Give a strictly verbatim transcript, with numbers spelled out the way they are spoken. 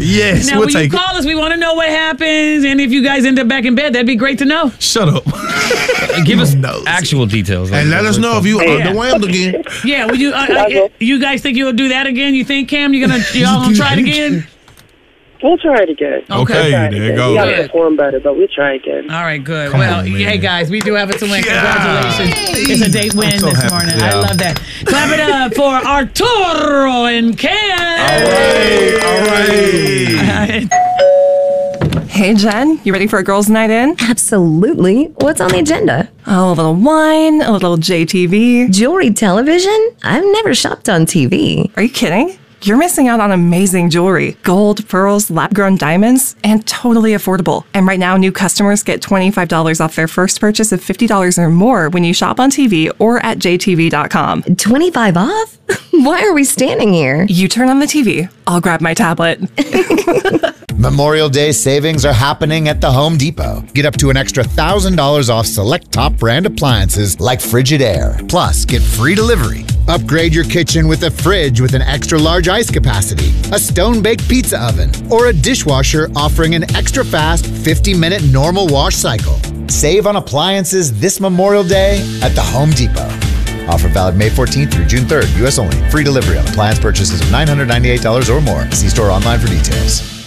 Yes, Now, we'll when take you it. call us, we want to know what happens, and if you guys end up back in bed, that'd be great to know. Shut up. Give us actual details. And let us know if you Yeah. underwhelmed again. Yeah, will you? Uh, uh, you guys think you'll do that again? You think, Cam? You gonna y'all gonna try it again? We'll try it again. Okay. We'll try it there again. you go. We gotta Good. perform better, but we'll try again. All right, good. Come well, on, man. hey guys, we do have it to win. Yeah. Congratulations! It's a date win so this happy. morning. Yeah. I love that. Clap it up for Arturo and Cam. All right. All right. Hey, Jen, you ready for a girls' night in? Absolutely. What's on the agenda? Oh, a little wine, a little J T V. Jewelry television? I've never shopped on T V. Are you kidding? You're missing out on amazing jewelry. Gold, pearls, lab-grown diamonds, and totally affordable. And right now, new customers get twenty-five dollars off their first purchase of fifty dollars or more when you shop on T V or at J T V dot com. twenty-five off? Why are we standing here? You turn on the T V, I'll grab my tablet. Memorial Day savings are happening at the Home Depot. Get up to an extra one thousand dollars off select top brand appliances like Frigidaire. Plus, get free delivery. Upgrade your kitchen with a fridge with an extra large ice capacity, a stone-baked pizza oven, or a dishwasher offering an extra fast fifty minute normal wash cycle. Save on appliances this Memorial Day at the Home Depot. Offer valid May fourteenth through June third. U S only. Free delivery on appliance purchases of nine hundred ninety-eight dollars or more. See store online for details.